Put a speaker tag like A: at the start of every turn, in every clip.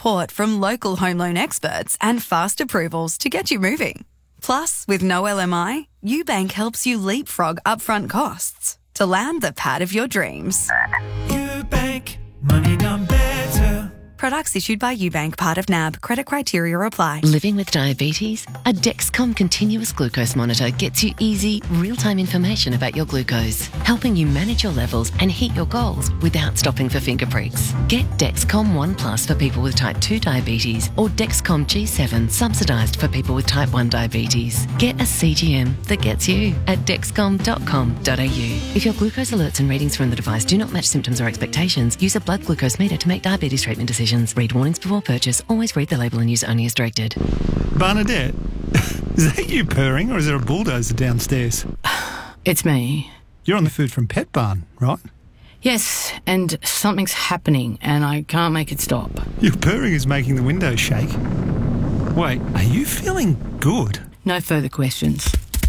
A: support from local home loan experts and fast approvals to get you moving. Plus, with no LMI, UBank helps you leapfrog upfront costs to land the pad of your dreams.
B: UBank, money done better.
A: Products issued by UBank, part of NAB. Credit criteria apply.
C: Living with diabetes? A Dexcom continuous glucose monitor gets you easy, real-time information about your glucose, helping you manage your levels and hit your goals without stopping for finger pricks. Get Dexcom One Plus for people with type 2 diabetes or Dexcom G7 subsidised for people with type 1 diabetes. Get a CGM that gets you at dexcom.com.au. If your glucose alerts and readings from the device do not match symptoms or expectations, use a blood glucose meter to make diabetes treatment decisions. Read warnings before purchase. Always read the label and use only as directed.
B: Bernadette, is that you purring or is there a bulldozer downstairs?
D: It's me.
B: You're on the Food from Pet Barn, right?
D: Yes, and something's happening and I can't make it stop.
B: Your purring is making the windows shake. Wait, are you feeling good?
D: No further questions.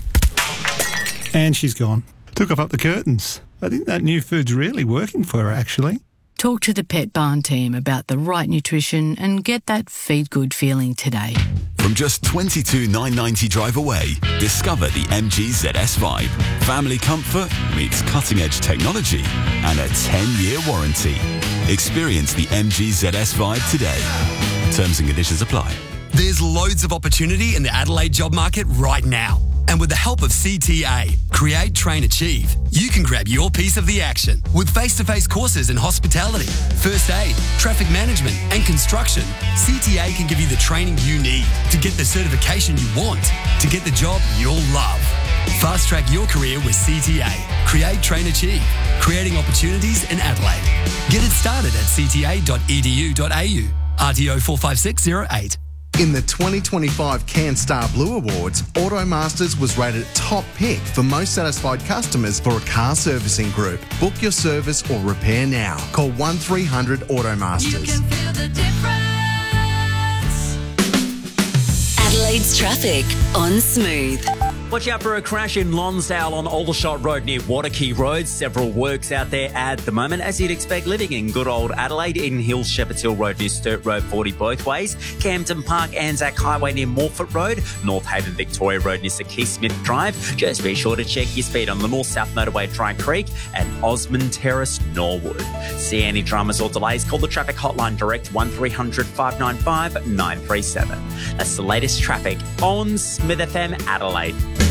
B: And she's gone. Took off up the curtains. I think that new food's really working for her, actually.
D: Talk to the Pet Barn team about the right nutrition and get that feed good feeling today.
E: From just $22,990 drive away, discover the MG ZS Vibe. Family comfort meets cutting-edge technology and a 10-year warranty. Experience the MG ZS Vibe today. Terms and conditions apply.
F: There's loads of opportunity in the Adelaide job market right now. And with the help of CTA, Create, Train, Achieve, you can grab your piece of the action with face-to-face courses in hospitality, first aid, traffic management and construction. CTA can give you the training you need to get the certification you want, to get the job you'll love. Fast-track your career with CTA. Create, Train, Achieve, creating opportunities in Adelaide. Get it started at cta.edu.au. RTO 45608.
G: In the 2025 CanStar Blue Awards, Automasters was rated top pick for most satisfied customers for a car servicing group. Book your service or repair now. Call 1300 Automasters.
H: You can feel the difference.
I: Adelaide's traffic on Smooth.
J: Watch out for a crash in Lonsdale on Aldershot Road near Waterkey Road. Several works out there at the moment, as you'd expect living in good old Adelaide. Eden Hills, Shepherds Hill Road near Sturt Road, 40 both ways. Camden Park, Anzac Highway near Morford Road. North Haven, Victoria Road near Sir Keith Smith Drive. Just be sure to check your speed on the North-South Motorway, Dry Creek, and Osmond Terrace, Norwood. See any dramas or delays, call the traffic hotline direct 1300 595 937. That's the latest traffic on Smith FM Adelaide.